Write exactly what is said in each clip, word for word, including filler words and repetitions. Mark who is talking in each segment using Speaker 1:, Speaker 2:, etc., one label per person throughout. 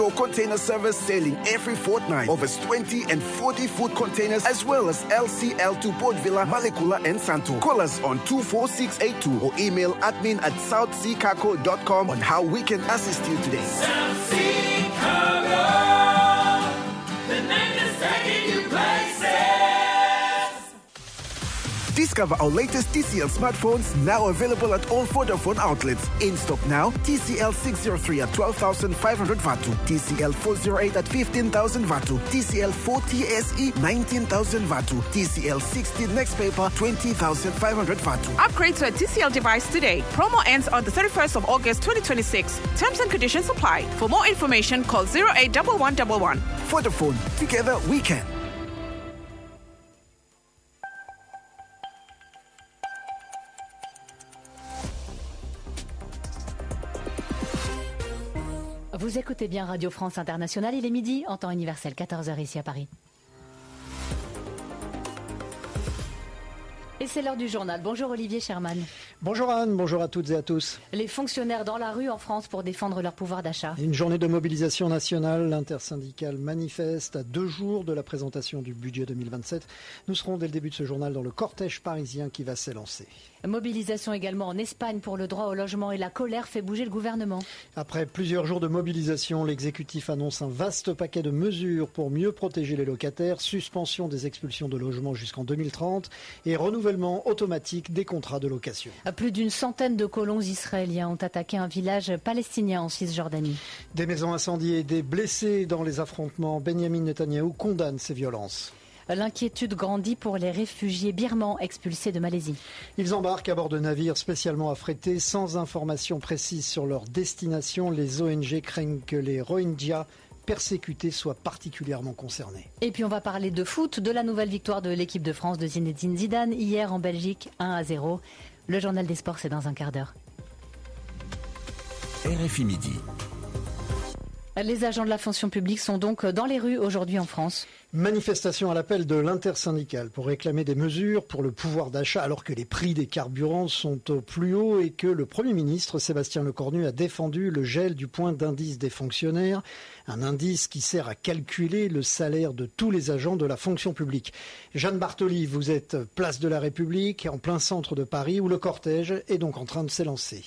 Speaker 1: Container service sailing every fortnight. Over twenty and forty food containers as well as L C L to Port Villa, Malekula and Santo. Call us on two four six eight two or email admin at south sea cargo dot com on how we can assist you today.
Speaker 2: South Sea Cargo, the name is taking you places.
Speaker 1: Discover our latest T C L smartphones now available at all Vodafone outlets. In stock now, T C L six oh three at twelve thousand five hundred Vatu, T C L four oh eight at fifteen thousand Vatu, T C L forty S E nineteen thousand Vatu, T C L sixty Next Paper twenty thousand five hundred Vatu.
Speaker 3: Upgrade to a T C L device today. Promo ends on the thirty-first of August twenty twenty-six. Terms and conditions apply. For more information, call zero eight one one one one.
Speaker 1: Vodafone, together we can.
Speaker 4: Vous écoutez bien Radio France Internationale, il est midi en temps universel, quatorze heures ici à Paris. Et c'est l'heure du journal. Bonjour Olivier Sherman.
Speaker 5: Bonjour Anne, bonjour à toutes et à tous.
Speaker 4: Les fonctionnaires dans la rue en France pour défendre leur pouvoir d'achat.
Speaker 5: Une journée de mobilisation nationale, l'intersyndicale manifeste à deux jours de la présentation du budget deux mille vingt-sept. Nous serons dès le début de ce journal dans le cortège parisien qui va s'élancer.
Speaker 4: Mobilisation également en Espagne pour le droit au logement et la colère fait bouger le gouvernement.
Speaker 5: Après plusieurs jours de mobilisation, l'exécutif annonce un vaste paquet de mesures pour mieux protéger les locataires, suspension des expulsions de logements jusqu'en deux mille trente et renouvellement automatique des contrats de location.
Speaker 4: Plus d'une centaine de colons israéliens ont attaqué un village palestinien en Cisjordanie.
Speaker 5: Des maisons incendiées et des blessés dans les affrontements. Benjamin Netanyahou condamne ces violences.
Speaker 4: L'inquiétude grandit pour les réfugiés birmans expulsés de Malaisie.
Speaker 5: Ils embarquent à bord de navires spécialement affrétés sans information précise sur leur destination. Les O N G craignent que les Rohingyas persécutés soient particulièrement concernés.
Speaker 4: Et puis on va parler de foot, de la nouvelle victoire de l'équipe de France de Zinedine Zidane hier en Belgique, un à zéro. Le journal des sports, c'est dans un quart d'heure.
Speaker 6: R F I Midi.
Speaker 4: Les agents de la fonction publique sont donc dans les rues aujourd'hui en France.
Speaker 5: Manifestation à l'appel de l'intersyndicale pour réclamer des mesures pour le pouvoir d'achat alors que les prix des carburants sont au plus haut et que le Premier ministre Sébastien Lecornu a défendu le gel du point d'indice des fonctionnaires, un indice qui sert à calculer le salaire de tous les agents de la fonction publique. Jeanne Bartoli, vous êtes place de la République, en plein centre de Paris, où le cortège est donc en train de s'élancer.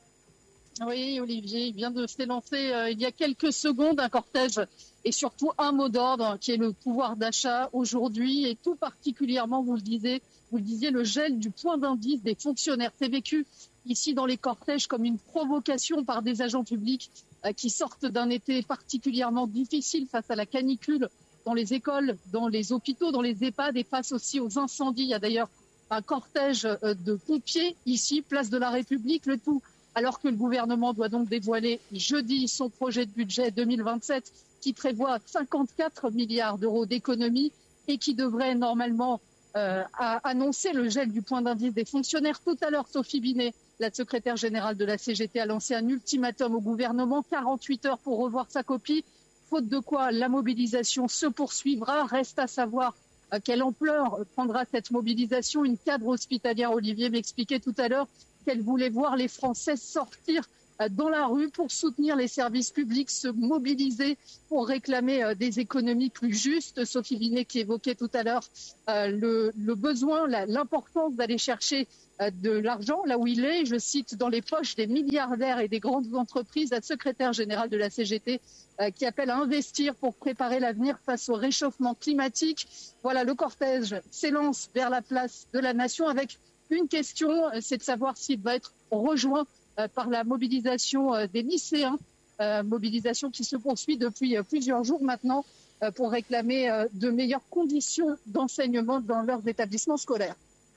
Speaker 7: Oui, Olivier, il vient de s'élancer euh, il y a quelques secondes un cortège et surtout un mot d'ordre qui est le pouvoir d'achat aujourd'hui et tout particulièrement, vous le disiez, vous le disiez, le gel du point d'indice des fonctionnaires. C'est vécu ici dans les cortèges comme une provocation par des agents publics euh, qui sortent d'un été particulièrement difficile face à la canicule dans les écoles, dans les hôpitaux, dans les EHPAD et face aussi aux incendies. Il y a d'ailleurs un cortège euh, de pompiers ici, place de la République, le tout alors que le gouvernement doit donc dévoiler jeudi son projet de budget deux mille vingt-sept qui prévoit cinquante-quatre milliards d'euros d'économies et qui devrait normalement euh, annoncer le gel du point d'indice des fonctionnaires. Tout à l'heure, Sophie Binet, la secrétaire générale de la C G T, a lancé un ultimatum au gouvernement, quarante-huit heures pour revoir sa copie, faute de quoi la mobilisation se poursuivra. Reste à savoir euh, quelle ampleur prendra cette mobilisation. Une cadre hospitalière, Olivier m'expliquait tout à l'heure, qu'elle voulait voir les Français sortir dans la rue pour soutenir les services publics, se mobiliser pour réclamer des économies plus justes. Sophie Binet qui évoquait tout à l'heure le, le besoin, la, l'importance d'aller chercher de l'argent là où il est, je cite, dans les poches des milliardaires et des grandes entreprises, la secrétaire générale de la C G T qui appelle à investir pour préparer l'avenir face au réchauffement climatique. Voilà, le cortège s'élance vers la place de la Nation avec une question, c'est de savoir s'il va être rejoint euh, par la mobilisation euh, des lycéens, euh, mobilisation qui se poursuit depuis euh, plusieurs jours maintenant euh, pour réclamer euh, de meilleures conditions d'enseignement dans leurs établissements scolaires.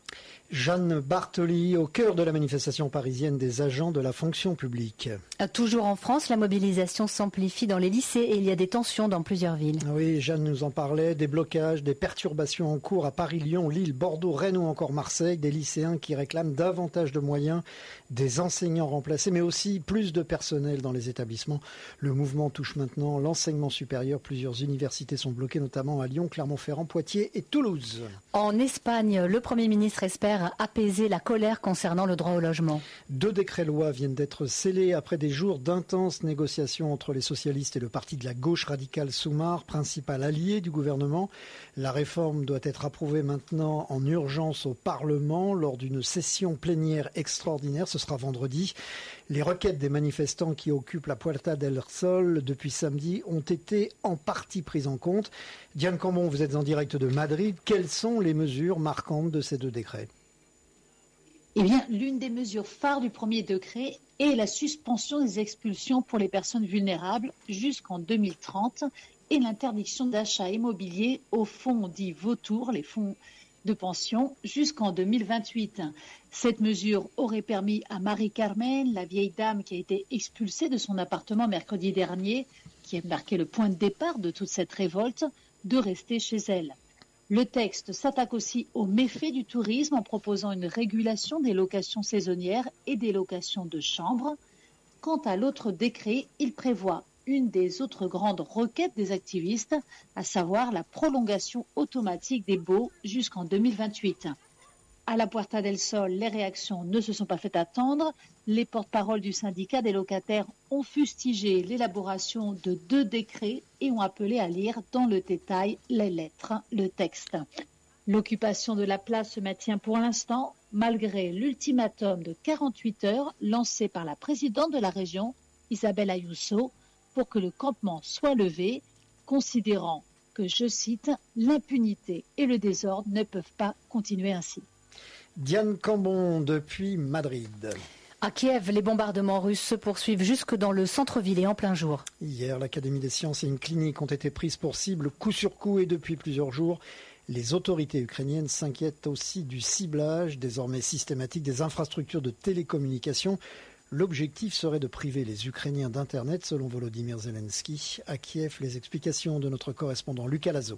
Speaker 5: Jeanne Bartoli, au cœur de la manifestation parisienne des agents de la fonction publique.
Speaker 4: Toujours en France, la mobilisation s'amplifie dans les lycées et il y a des tensions dans plusieurs villes.
Speaker 5: Oui, Jeanne nous en parlait, des blocages, des perturbations en cours à Paris, Lyon, Lille, Bordeaux, Rennes ou encore Marseille, des lycéens qui réclament davantage de moyens, des enseignants remplacés, mais aussi plus de personnel dans les établissements. Le mouvement touche maintenant l'enseignement supérieur. Plusieurs universités sont bloquées, notamment à Lyon, Clermont-Ferrand, Poitiers et Toulouse.
Speaker 4: En Espagne, le Premier ministre espère espère apaiser la colère concernant le droit au logement.
Speaker 5: Deux décrets-lois viennent d'être scellés après des jours d'intenses négociations entre les socialistes et le parti de la gauche radicale Soumar, principal allié du gouvernement. La réforme doit être approuvée maintenant en urgence au Parlement lors d'une session plénière extraordinaire. Ce sera vendredi. Les requêtes des manifestants qui occupent la Puerta del Sol depuis samedi ont été en partie prises en compte. Diane Cambon, vous êtes en direct de Madrid. Quelles sont les mesures marquantes de ces deux décrets ?
Speaker 6: Eh bien, l'une des mesures phares du premier décret est la suspension des expulsions pour les personnes vulnérables jusqu'en deux mille trente et l'interdiction d'achat immobilier aux fonds dits vautours, les fonds de pension, jusqu'en deux mille vingt-huit. Cette mesure aurait permis à Marie-Carmen, la vieille dame qui a été expulsée de son appartement mercredi dernier, qui a marqué le point de départ de toute cette révolte, de rester chez elle. Le texte s'attaque aussi aux méfaits du tourisme en proposant une régulation des locations saisonnières et des locations de chambres. Quant à l'autre décret, il prévoit une des autres grandes requêtes des activistes, à savoir la prolongation automatique des baux jusqu'en deux mille vingt-huit. À la Puerta del Sol, les réactions ne se sont pas fait attendre. Les porte-paroles du syndicat des locataires ont fustigé l'élaboration de deux décrets et ont appelé à lire dans le détail les lettres, le texte. L'occupation de la place se maintient pour l'instant, malgré l'ultimatum de quarante-huit heures lancé par la présidente de la région, Isabel Ayuso, pour que le campement soit levé, considérant que, je cite, l'impunité et le désordre ne peuvent pas continuer ainsi.
Speaker 5: Diane Cambon depuis Madrid.
Speaker 4: À Kiev, les bombardements russes se poursuivent jusque dans le centre-ville et en plein jour.
Speaker 5: Hier, l'Académie des sciences et une clinique ont été prises pour cible coup sur coup et depuis plusieurs jours. Les autorités ukrainiennes s'inquiètent aussi du ciblage désormais systématique des infrastructures de télécommunications. L'objectif serait de priver les Ukrainiens d'Internet, selon Volodymyr Zelensky. À Kiev, les explications de notre correspondant Lucas Lazo.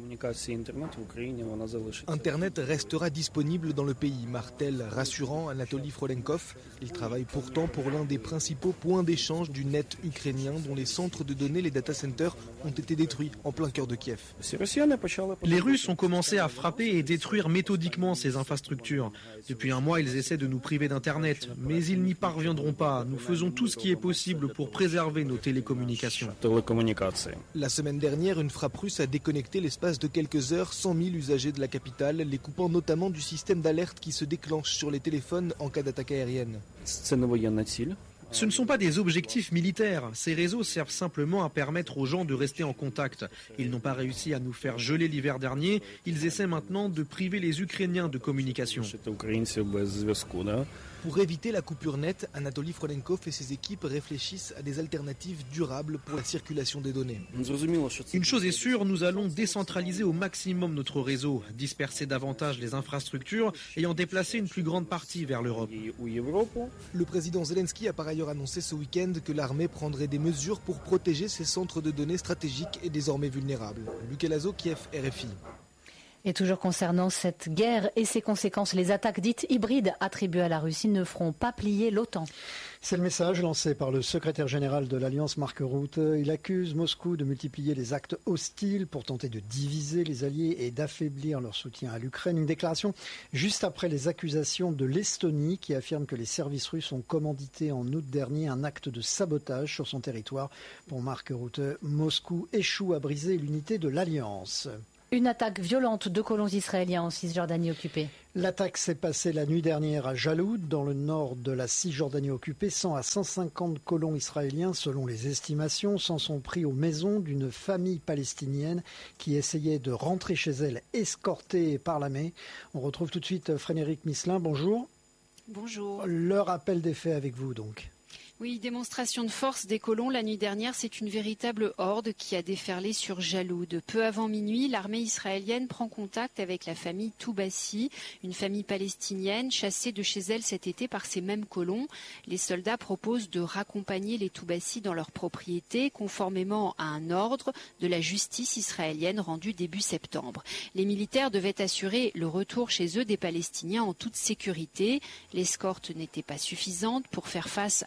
Speaker 8: Internet restera disponible dans le pays, martèle rassurant Anatoly Frolenkov. Il travaille pourtant pour l'un des principaux points d'échange du net ukrainien dont les centres de données, les data centers, ont été détruits en plein cœur de Kiev.
Speaker 9: Les Russes ont commencé à frapper et détruire méthodiquement ces infrastructures. Depuis un mois, ils essaient de nous priver d'Internet, mais ils n'y parviendront pas. Nous faisons tout ce qui est possible pour préserver nos télécommunications.
Speaker 8: La semaine dernière, une frappe russe a déconnecté l'espace de quelques heures cent mille usagers de la capitale, les coupant notamment du système d'alerte qui se déclenche sur les téléphones en cas d'attaque aérienne.
Speaker 9: Ce ne sont pas des objectifs militaires. Ces réseaux servent simplement à permettre aux gens de rester en contact. Ils n'ont pas réussi à nous faire geler l'hiver dernier. Ils essaient maintenant de priver les Ukrainiens de communication.
Speaker 8: Pour éviter la coupure nette, Anatoly Frolenkov et ses équipes réfléchissent à des alternatives durables pour la circulation des données.
Speaker 9: Une chose est sûre, nous allons décentraliser au maximum notre réseau, disperser davantage les infrastructures et en déplacer une plus grande partie vers l'Europe.
Speaker 8: Le président Zelensky a par ailleurs annoncé ce week-end que l'armée prendrait des mesures pour protéger ses centres de données stratégiques et désormais vulnérables. Lucas Lazo, Kiev, R F I.
Speaker 4: Et toujours concernant cette guerre et ses conséquences, les attaques dites hybrides attribuées à la Russie ne feront pas plier l'OTAN.
Speaker 5: C'est le message lancé par le secrétaire général de l'Alliance, Mark Rutte. Il accuse Moscou de multiplier les actes hostiles pour tenter de diviser les alliés et d'affaiblir leur soutien à l'Ukraine. Une déclaration juste après les accusations de l'Estonie qui affirme que les services russes ont commandité en août dernier un acte de sabotage sur son territoire. Pour Mark Rutte, Moscou échoue à briser l'unité de l'Alliance.
Speaker 4: Une attaque violente de colons israéliens en Cisjordanie occupée.
Speaker 5: L'attaque s'est passée la nuit dernière à Jaloud, dans le nord de la Cisjordanie occupée. cent à cent cinquante colons israéliens, selon les estimations, s'en sont pris aux maisons d'une famille palestinienne qui essayait de rentrer chez elle, escortée par l'armée. On retrouve tout de suite Frédéric Misselin. Bonjour.
Speaker 10: Bonjour.
Speaker 5: Le rappel des faits avec vous, donc.
Speaker 10: Oui, démonstration de force des colons la nuit dernière, c'est une véritable horde qui a déferlé sur Jaloud. Peu avant minuit, l'armée israélienne prend contact avec la famille Toubassi, une famille palestinienne chassée de chez elle cet été par ces mêmes colons. Les soldats proposent de raccompagner les Toubassi dans leur propriété, conformément à un ordre de la justice israélienne rendu début septembre. Les militaires devaient assurer le retour chez eux des Palestiniens en toute sécurité. L'escorte n'était pas suffisante pour faire face à l'assemblée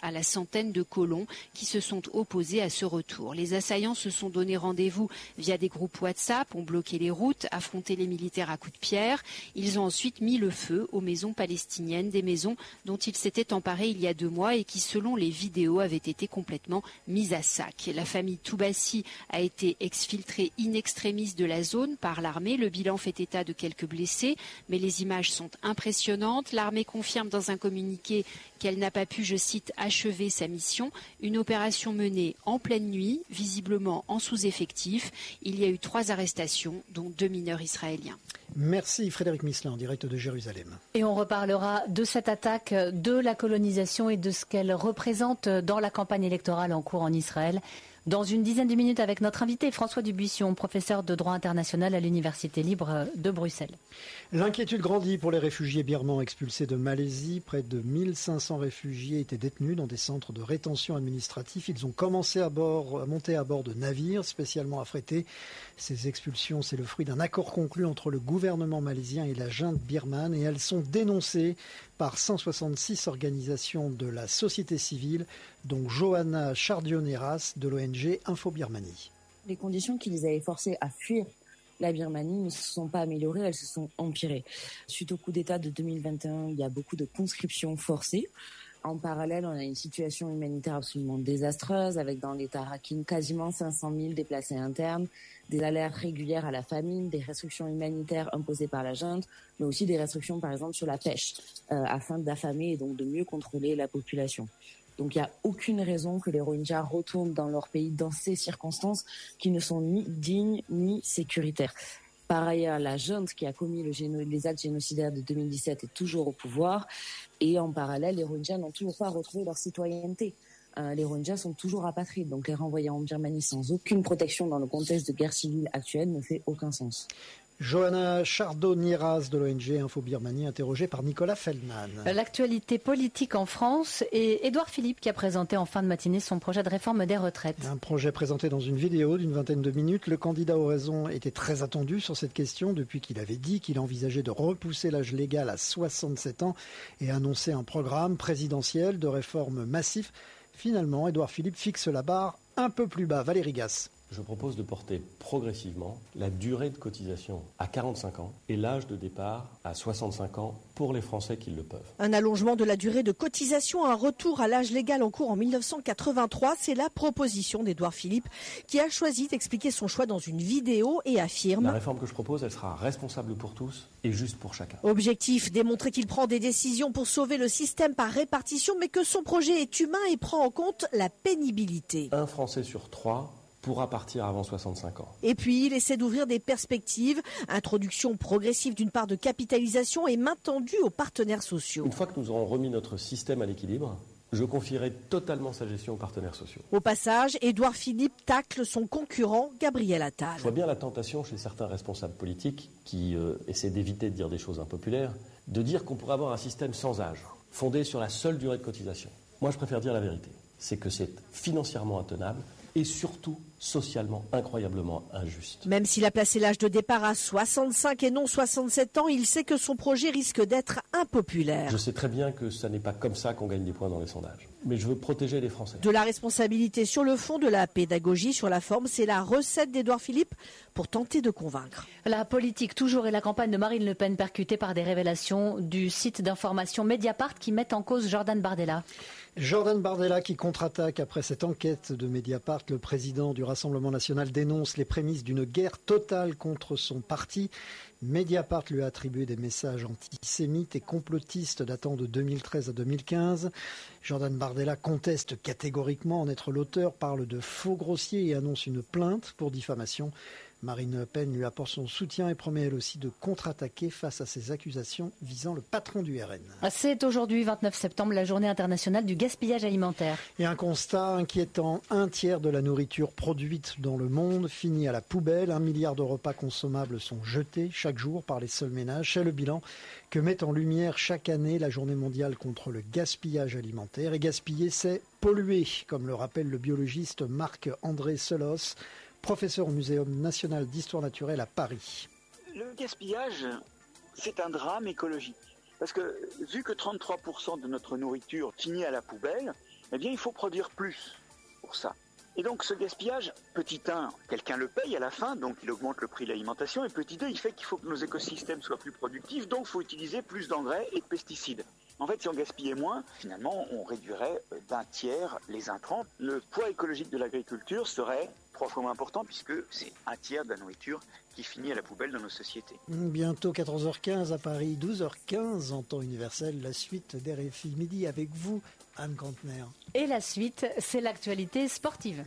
Speaker 10: centaine de colons qui se sont opposés à ce retour. Les assaillants se sont donné rendez-vous via des groupes WhatsApp, ont bloqué les routes, affronté les militaires à coups de pierre. Ils ont ensuite mis le feu aux maisons palestiniennes, des maisons dont ils s'étaient emparés il y a deux mois et qui, selon les vidéos, avaient été complètement mises à sac. La famille Toubassi a été exfiltrée in extremis de la zone par l'armée. Le bilan fait état de quelques blessés, mais les images sont impressionnantes. L'armée confirme dans un communiqué qu'elle n'a pas pu, je cite, achever sa mission. Une opération menée en pleine nuit, visiblement en sous-effectif. Il y a eu trois arrestations, dont deux mineurs israéliens.
Speaker 5: Merci Frédéric Misselin, en direct de Jérusalem.
Speaker 4: Et on reparlera de cette attaque, de la colonisation et de ce qu'elle représente dans la campagne électorale en cours en Israël. Dans une dizaine de minutes avec notre invité François Dubuisson, professeur de droit international à l'Université libre de Bruxelles.
Speaker 5: L'inquiétude grandit pour les réfugiés birmans expulsés de Malaisie. Près de mille cinq cents réfugiés étaient détenus dans des centres de rétention administratifs. Ils ont commencé à, bord, à monter à bord de navires spécialement affrétés. Ces expulsions, c'est le fruit d'un accord conclu entre le gouvernement malaisien et la junte birmane et elles sont dénoncées par cent soixante-six organisations de la société civile, dont Johanna Chardionneras de l'O N G Info Birmanie.
Speaker 11: Les conditions qui les avaient forcés à fuir la Birmanie ne se sont pas améliorées, elles se sont empirées. Suite au coup d'État de deux mille vingt et un, il y a beaucoup de conscriptions forcées. En parallèle, on a une situation humanitaire absolument désastreuse, avec dans l'État Rakhine quasiment cinq cent mille déplacés internes, des alertes régulières à la famine, des restrictions humanitaires imposées par la junte, mais aussi des restrictions par exemple sur la pêche, euh, afin d'affamer et donc de mieux contrôler la population. Donc il n'y a aucune raison que les Rohingyas retournent dans leur pays dans ces circonstances qui ne sont ni dignes ni sécuritaires. Par ailleurs, la junte qui a commis le géno- les actes génocidaires de deux mille dix-sept est toujours au pouvoir et en parallèle, les Rohingyas n'ont toujours pas retrouvé leur citoyenneté. Euh, les Rohingyas sont toujours apatrides, donc les renvoyer en Birmanie sans aucune protection dans le contexte de guerre civile actuelle ne fait aucun sens.
Speaker 5: Johanna Chardonneras de l'O N G Info Birmanie, interrogée par Nicolas Feldman.
Speaker 4: L'actualité politique en France et Édouard Philippe qui a présenté en fin de matinée son projet de réforme des retraites.
Speaker 5: Un projet présenté dans une vidéo d'une vingtaine de minutes. Le candidat aux raisons était très attendu sur cette question depuis qu'il avait dit qu'il envisageait de repousser l'âge légal à soixante-sept ans et annoncer un programme présidentiel de réforme massif. Finalement, Édouard Philippe fixe la barre un peu plus bas. Valérie Gasse.
Speaker 12: Je propose de porter progressivement la durée de cotisation à quarante-cinq ans et l'âge de départ à soixante-cinq ans pour les Français qui le peuvent.
Speaker 13: Un allongement de la durée de cotisation, un retour à l'âge légal en cours en mille neuf cent quatre-vingt-trois, c'est la proposition d'Édouard Philippe qui a choisi d'expliquer son choix dans une vidéo et affirme:
Speaker 12: La réforme que je propose, elle sera responsable pour tous et juste pour chacun.
Speaker 13: Objectif, démontrer qu'il prend des décisions pour sauver le système par répartition, mais que son projet est humain et prend en compte la pénibilité.
Speaker 12: Un Français sur trois pourra partir avant soixante-cinq ans.
Speaker 13: Et puis, il essaie d'ouvrir des perspectives. Introduction progressive d'une part de capitalisation et main tendue aux partenaires sociaux.
Speaker 12: Une fois que nous aurons remis notre système à l'équilibre, je confierai totalement sa gestion aux partenaires sociaux.
Speaker 13: Au passage, Édouard Philippe tacle son concurrent Gabriel Attal.
Speaker 12: Je vois bien la tentation chez certains responsables politiques qui euh, essaient d'éviter de dire des choses impopulaires, de dire qu'on pourrait avoir un système sans âge, fondé sur la seule durée de cotisation. Moi, je préfère dire la vérité. C'est que c'est financièrement intenable et surtout socialement incroyablement injuste.
Speaker 13: Même s'il a placé l'âge de départ à soixante-cinq et non soixante-sept ans, il sait que son projet risque d'être impopulaire.
Speaker 12: Je sais très bien que ce n'est pas comme ça qu'on gagne des points dans les sondages. Mais je veux protéger les Français.
Speaker 13: De la responsabilité sur le fond, de la pédagogie sur la forme, c'est la recette d'Édouard Philippe pour tenter de convaincre.
Speaker 4: La politique toujours et la campagne de Marine Le Pen percutée par des révélations du site d'information Mediapart qui met en cause Jordan Bardella.
Speaker 5: Jordan Bardella qui contre-attaque après cette enquête de Mediapart. Le président du Rassemblement national dénonce les prémices d'une guerre totale contre son parti. Mediapart lui a attribué des messages antisémites et complotistes datant de deux mille treize à deux mille quinze. Jordan Bardella conteste catégoriquement en être l'auteur, parle de faux grossier et annonce une plainte pour diffamation. Marine Le Pen lui apporte son soutien et promet elle aussi de contre-attaquer face à ces accusations visant le patron du R N.
Speaker 4: C'est aujourd'hui, vingt-neuf septembre, la journée internationale du gaspillage alimentaire.
Speaker 5: Et un constat inquiétant, un tiers de la nourriture produite dans le monde finit à la poubelle. Un milliard de repas consommables sont jetés chaque jour par les seuls ménages. C'est le bilan que met en lumière chaque année la journée mondiale contre le gaspillage alimentaire. Et gaspiller, c'est polluer, comme le rappelle le biologiste Marc-André Selos, professeur au Muséum national d'histoire naturelle à Paris.
Speaker 14: Le gaspillage, c'est un drame écologique. Parce que vu que trente-trois pour cent de notre nourriture finit à la poubelle, eh bien il faut produire plus pour ça. Et donc ce gaspillage, petit un, quelqu'un le paye à la fin, donc il augmente le prix de l'alimentation, et petit deux, il fait qu'il faut que nos écosystèmes soient plus productifs, donc il faut utiliser plus d'engrais et de pesticides. En fait, si on gaspillait moins, finalement, on réduirait d'un tiers les intrants. Le poids écologique de l'agriculture serait trois fois moins important puisque c'est un tiers de la nourriture qui finit à la poubelle dans nos sociétés.
Speaker 5: Bientôt quatorze heures quinze à Paris, douze heures quinze en temps universel, la suite d'R F I Midi avec vous, Anne Kantner.
Speaker 4: Et la suite, c'est l'actualité sportive.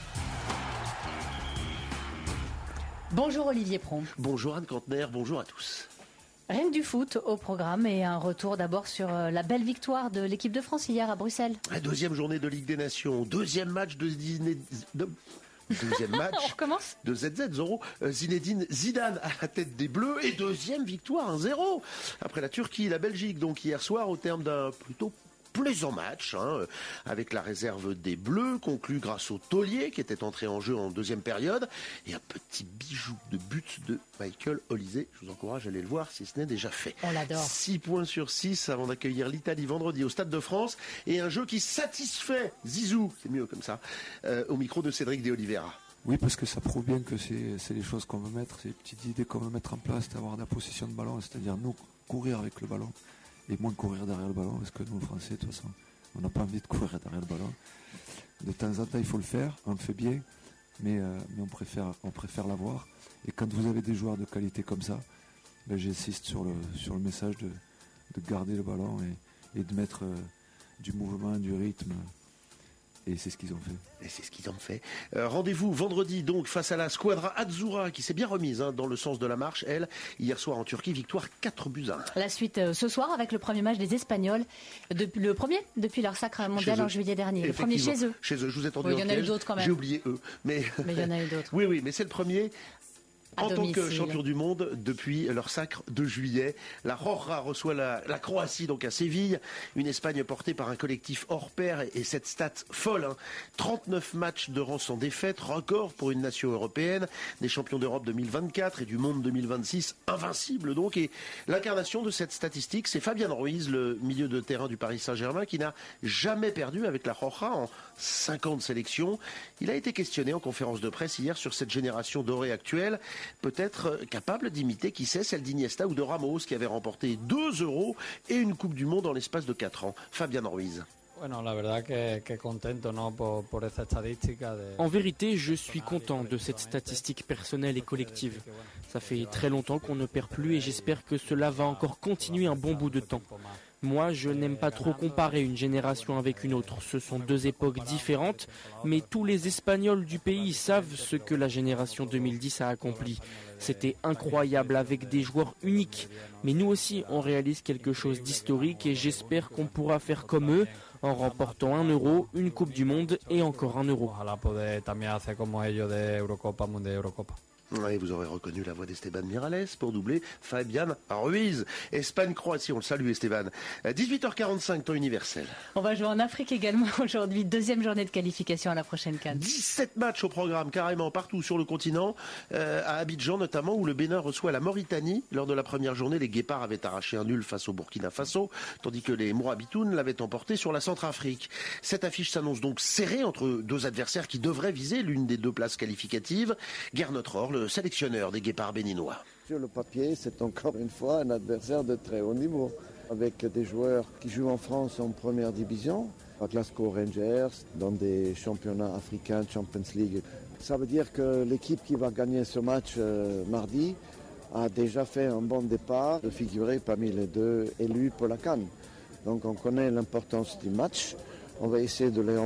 Speaker 4: Bonjour Olivier Pron.
Speaker 15: Bonjour Anne Kantner, bonjour à tous.
Speaker 4: Rien que du foot au programme et un retour d'abord sur la belle victoire de l'équipe de France hier à Bruxelles.
Speaker 15: La deuxième journée de Ligue des Nations, deuxième match de Disney... De... Deuxième match
Speaker 4: On recommence
Speaker 15: de Z Z Zoro, Zinedine Zidane à la tête des Bleus et deuxième victoire un zéro après la Turquie et la Belgique. Donc hier soir au terme d'un plutôt plaisant match hein, avec la réserve des Bleus conclu grâce au taulier qui était entré en jeu en deuxième période et un petit bijou de but de Michael Olise. Je vous encourage à aller le voir si ce n'est déjà fait.
Speaker 4: On l'adore.
Speaker 15: six points sur six avant d'accueillir l'Italie vendredi au Stade de France et un jeu qui satisfait Zizou, c'est mieux comme ça, euh, au micro de Cédric de Oliveira.
Speaker 16: Oui, parce que ça prouve bien que c'est, c'est les choses qu'on veut mettre, c'est les petites idées qu'on veut mettre en place, d'avoir de la possession de ballon, c'est-à-dire nous courir avec le ballon et moins courir derrière le ballon, parce que nous, Français, de toute façon, on n'a pas envie de courir derrière le ballon. De temps en temps, il faut le faire, on le fait bien, mais, euh, mais on préfère, on préfère l'avoir. Et quand vous avez des joueurs de qualité comme ça, ben, j'insiste sur le, sur le message de, de garder le ballon et, et de mettre euh, du mouvement, du rythme. Et c'est ce qu'ils ont fait.
Speaker 15: Et c'est ce qu'ils ont fait. Euh, rendez-vous vendredi donc face à la Squadra Azzurra qui s'est bien remise hein, dans le sens de la marche. Elle, hier soir en Turquie, victoire quatre buts à un.
Speaker 4: La suite euh, ce soir avec le premier match des Espagnols. De, le premier depuis leur sacre mondial en juillet dernier. Le premier chez eux.
Speaker 15: Chez eux, je vous ai tendu
Speaker 4: oui,
Speaker 15: en
Speaker 4: il y en a
Speaker 15: piège.
Speaker 4: eu d'autres quand même.
Speaker 15: J'ai oublié eux. Mais,
Speaker 4: mais il y en a eu d'autres.
Speaker 15: oui, oui, mais c'est le premier.
Speaker 4: À
Speaker 15: en
Speaker 4: domicile.
Speaker 15: tant que champion du monde depuis leur sacre de juillet, la Roja reçoit la, la Croatie donc à Séville, une Espagne portée par un collectif hors pair et, et cette stat folle, hein, trente-neuf matchs de rang sans défaite, record pour une nation européenne, des champions d'Europe deux mille vingt-quatre et du monde deux mille vingt-six, invincible donc, et l'incarnation de cette statistique, c'est Fabian Ruiz, le milieu de terrain du Paris Saint-Germain, qui n'a jamais perdu avec la Roja en cinquante sélections. Il a été questionné en conférence de presse hier sur cette génération dorée actuelle, peut-être capable d'imiter, qui sait, celle d'Iniesta ou de Ramos, qui avait remporté deux euros et une Coupe du Monde en l'espace de quatre ans. Fabian Ruiz.
Speaker 17: En vérité, je suis content de cette statistique personnelle et collective. Ça fait très longtemps qu'on ne perd plus et j'espère que cela va encore continuer un bon bout de temps. Moi, je n'aime pas trop comparer une génération avec une autre. Ce sont deux époques différentes, mais tous les Espagnols du pays savent ce que la génération deux mille dix a accompli. C'était incroyable avec des joueurs uniques. Mais nous aussi, on réalise quelque chose d'historique et j'espère qu'on pourra faire comme eux en remportant un euro, une Coupe du Monde et encore un euro.
Speaker 15: Oui, vous aurez reconnu la voix d'Esteban Miralles pour doubler Fabian Ruiz. Espagne-Croatie, on le salue Esteban. dix-huit heures quarante-cinq, temps universel.
Speaker 4: On va jouer en Afrique également aujourd'hui, deuxième journée de qualification à la prochaine CAN.
Speaker 15: dix-sept matchs au programme, carrément partout sur le continent, euh, à Abidjan notamment, où le Bénin reçoit la Mauritanie. Lors de la première journée, les Guépards avaient arraché un nul face au Burkina Faso, tandis que les Mourabitounes l'avaient emporté sur la Centrafrique. Cette affiche s'annonce donc serrée entre deux adversaires qui devraient viser l'une des deux places qualificatives. Gernot Rohr, le sélectionneur des Guépards béninois.
Speaker 18: Sur le papier, c'est encore une fois un adversaire de très haut niveau, avec des joueurs qui jouent en France en première division, à Glasgow Rangers, dans des championnats africains, Champions League. Ça veut dire que l'équipe qui va gagner ce match euh, mardi a déjà fait un bon départ de figurer parmi les deux élus pour la CAN. Donc on connaît l'importance du match. On va essayer de les